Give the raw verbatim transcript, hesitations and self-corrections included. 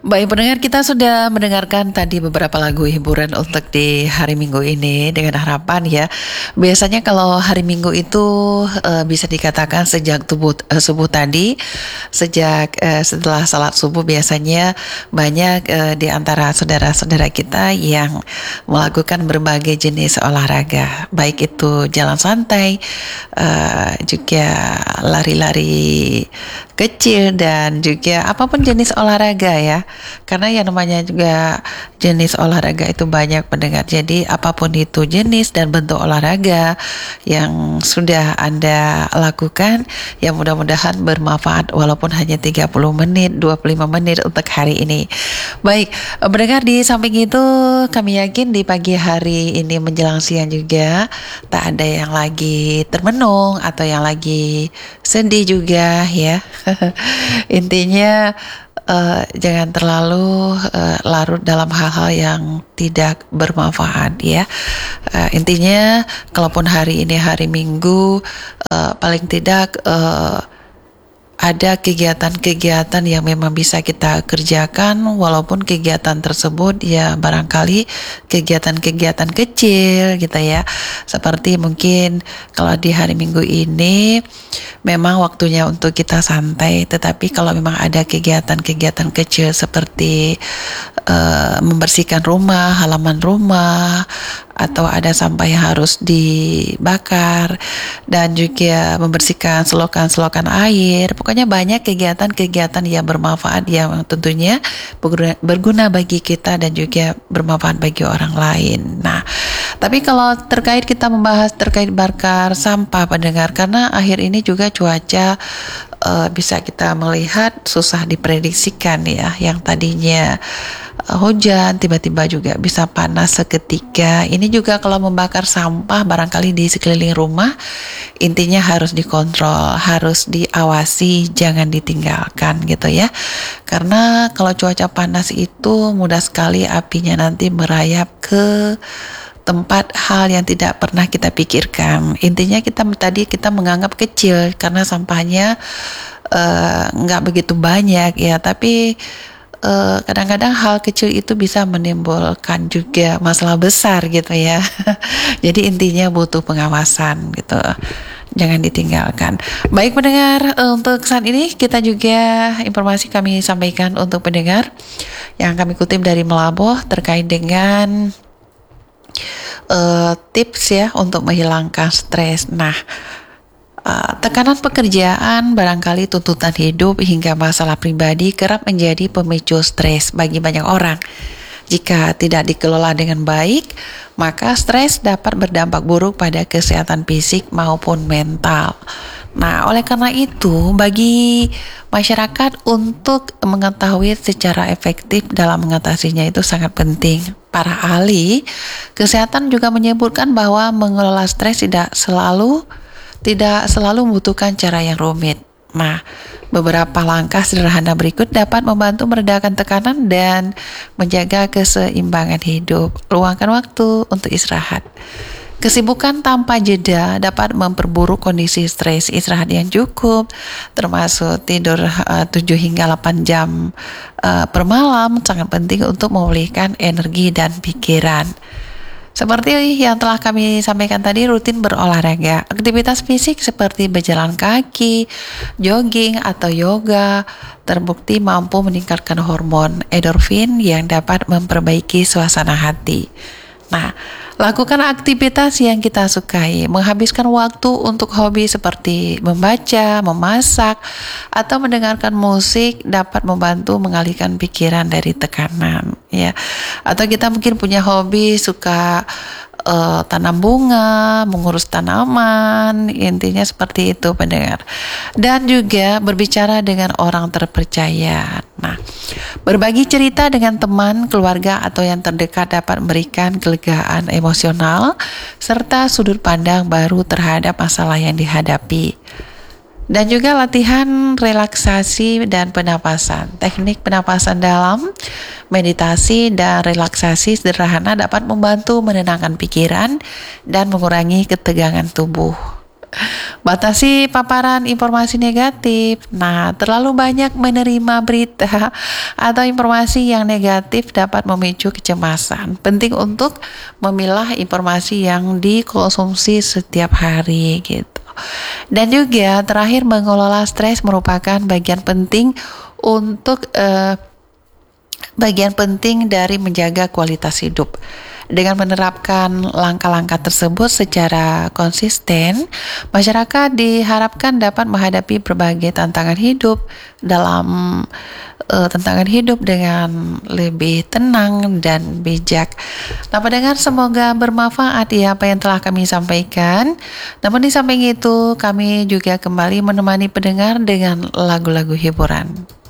Baik pendengar, kita sudah mendengarkan tadi beberapa lagu hiburan untuk di hari Minggu ini dengan harapan ya. Biasanya kalau hari Minggu itu uh, bisa dikatakan sejak tubuh, uh, subuh tadi, sejak uh, setelah salat subuh biasanya banyak uh, di antara saudara-saudara kita yang melakukan berbagai jenis olahraga, baik itu jalan santai, uh, juga lari-lari kecil dan juga apapun jenis olahraga ya. Karena yang namanya juga jenis olahraga itu banyak pendengar. Jadi apapun itu jenis dan bentuk olahraga yang sudah Anda lakukan, ya mudah-mudahan bermanfaat walaupun hanya tiga puluh menit, dua puluh lima menit untuk hari ini. Baik, pendengar, di samping itu kami yakin di pagi hari ini menjelang siang juga tak ada yang lagi termenung atau yang lagi sedih juga ya. Intinya Uh, jangan terlalu uh, larut dalam hal-hal yang tidak bermanfaat ya. Uh, intinya, kalaupun hari ini hari Minggu, uh, paling tidak uh, ada kegiatan-kegiatan yang memang bisa kita kerjakan, walaupun kegiatan tersebut ya barangkali kegiatan-kegiatan kecil gitu ya. Seperti mungkin kalau di hari Minggu ini memang waktunya untuk kita santai, tetapi kalau memang ada kegiatan-kegiatan kecil seperti uh, membersihkan rumah, halaman rumah, atau ada sampah yang harus dibakar, dan juga membersihkan selokan-selokan air. Pokoknya banyak kegiatan-kegiatan yang bermanfaat yang tentunya berguna bagi kita dan juga bermanfaat bagi orang lain. Nah, tapi kalau terkait kita membahas terkait bakar sampah pendengar, karena akhir ini juga cuaca uh, bisa kita melihat susah diprediksikan ya, yang tadinya hujan tiba-tiba juga bisa panas seketika. Ini juga kalau membakar sampah barangkali di sekeliling rumah, intinya harus dikontrol, harus diawasi, jangan ditinggalkan gitu ya. Karena kalau cuaca panas itu mudah sekali apinya nanti merayap ke tempat hal yang tidak pernah kita pikirkan. Intinya kita tadi kita menganggap kecil karena sampahnya nggak uh, begitu banyak ya, tapi Uh, kadang-kadang hal kecil itu bisa menimbulkan juga masalah besar gitu ya. Jadi intinya butuh pengawasan gitu, jangan ditinggalkan. Baik pendengar, untuk saat ini kita juga informasi kami sampaikan untuk pendengar yang kami kutip dari Melaboh terkait dengan uh, tips ya untuk menghilangkan stres. Nah, Uh, tekanan pekerjaan, barangkali tuntutan hidup hingga masalah pribadi kerap menjadi pemicu stres bagi banyak orang. Jika tidak dikelola dengan baik, maka stres dapat berdampak buruk pada kesehatan fisik maupun mental. Nah, oleh karena itu, bagi masyarakat untuk mengetahui secara efektif dalam mengatasinya itu sangat penting. Para ahli kesehatan juga menyebutkan bahwa mengelola stres tidak selalu tidak selalu membutuhkan cara yang rumit. Nah, beberapa langkah sederhana berikut dapat membantu meredakan tekanan dan menjaga keseimbangan hidup. Luangkan waktu untuk istirahat. Kesibukan tanpa jeda dapat memperburuk kondisi stres. Istirahat yang cukup, termasuk tidur uh, tujuh hingga delapan jam uh, per malam, sangat penting untuk memulihkan energi dan pikiran. Seperti yang telah kami sampaikan tadi, rutin berolahraga. Aktivitas fisik seperti berjalan kaki, jogging, atau yoga terbukti mampu meningkatkan hormon endorfin yang dapat memperbaiki suasana hati. Nah, lakukan aktivitas yang kita sukai. Menghabiskan waktu untuk hobi seperti membaca, memasak, atau mendengarkan musik dapat membantu mengalihkan pikiran dari tekanan ya. Atau kita mungkin punya hobi suka uh, tanam bunga, mengurus tanaman, intinya seperti itu pendengar. Dan juga berbicara dengan orang terpercaya. Nah, berbagi cerita dengan teman, keluarga, atau yang terdekat dapat memberikan kelegaan emosional serta sudut pandang baru terhadap masalah yang dihadapi. Dan juga latihan relaksasi dan penapasan. Teknik penapasan dalam, meditasi, dan relaksasi sederhana dapat membantu menenangkan pikiran dan mengurangi ketegangan tubuh. Batasi paparan informasi negatif. Nah, terlalu banyak menerima berita atau informasi yang negatif dapat memicu kecemasan. Penting untuk memilah informasi yang dikonsumsi setiap hari gitu. Dan juga terakhir, mengelola stres merupakan bagian penting untuk eh, bagian penting dari menjaga kualitas hidup. Dengan menerapkan langkah-langkah tersebut secara konsisten, masyarakat diharapkan dapat menghadapi berbagai tantangan hidup dalam uh, tantangan hidup dengan lebih tenang dan bijak. Nah, pendengar, semoga bermanfaat ya apa yang telah kami sampaikan. Namun di samping itu, kami juga kembali menemani pendengar dengan lagu-lagu hiburan.